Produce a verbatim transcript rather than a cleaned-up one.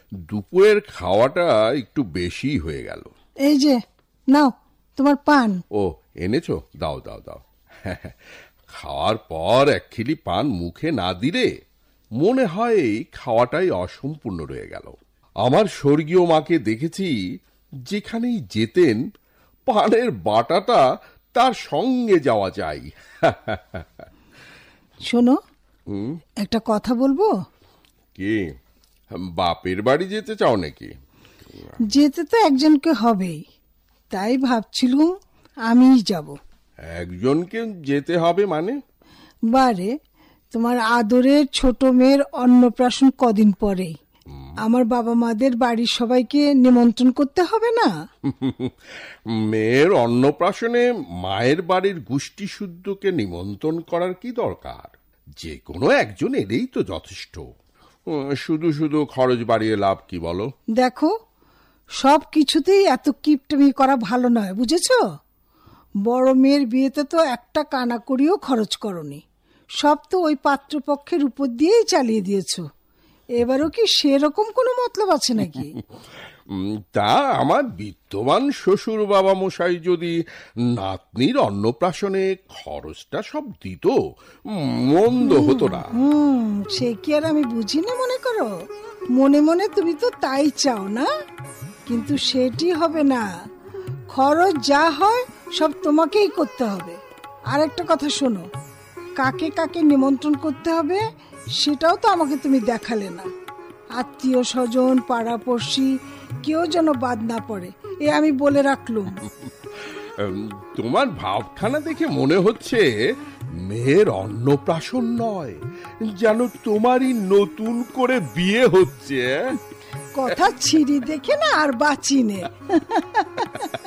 দুপুরের খাওয়াটা একটু বেশি হয়ে গেল। এই যে নাও তোমার পান। ও এনেছো, দাও দাও দাও। খাওয়ার পর এক খিলি পান মুখে না দিলে মনে হয় খাওয়াটাই অসম্পূর্ণ রয়ে গেল। আমার স্বর্গীয় মাকে দেখেছি যেখানেই যেতেন পানের বাটাটা তার সঙ্গে যাওয়া চাই। শোনো, একটা কথা বলবো। কি, বাপের বাড়ি যেতে চাও নাকি? যেতে তো একজনকে হবেই, তাই ভাবছিলুম আমিই যাব। একজনকে যেতে হবে মানে? বারে, তোমার আদরের ছোট মেয়ের অন্নপ্রাশন কদিন পরেই। আমার বাবা মাদের বাড়ির সবাইকে নিমন্ত্রণ করতে হবে না? মেয়ের অন্নপ্রাশনে মায়ের বাড়ির গোষ্ঠী শুদ্ধকে নিমন্ত্রণ করার কি দরকার? যে কোনো একজন এলেই তো যথেষ্ট। শুধু শুধু খরচ বাড়িয়ে লাভ কি বলো? দেখো, সব কিছুতেই এত কিপটামি করা ভালো নয়, বুঝেছো? বড় মেয়ের বিয়েতে তো একটা কানা করিও খরচ করনি, সব তো ওই পাত্রপক্ষের উপর দিয়েই চালিয়ে দিয়েছো। এবারও কি সেরকম কোনো মতলব আছে নাকি? তা আমার বিদ্যমান শ্বশুর বাবা মশাই যদি নাতনির অন্নপ্রাশনে খরচটা সব দিত, মন্দ হতো না। হুম সে কি আর আমি বুঝি না মনে করো? মনে মনে তুমি তো তাই চাও না, কিন্তু সেটি হবে না। খরচ যা হয় সব তোমাকেই করতে হবে। আর একটা কথা শোনো, কাকে কাকে নিমন্ত্রণ করতে হবে সেটাও তো আমাকে তুমি দেখালে না। আত্মীয় স্বজন, পাড়াপড়শি কেউ যেন বাদ না পড়ে, এ আমি বলে রাখলুম। তোমার ভাবখানা দেখে মনে হচ্ছে মেয়ের অন্নপ্রাশন নয়, যেন তোমারই নতুন করে বিয়ে হচ্ছে। কথা ছিড়ি দেখে না আর বাঁচি নে।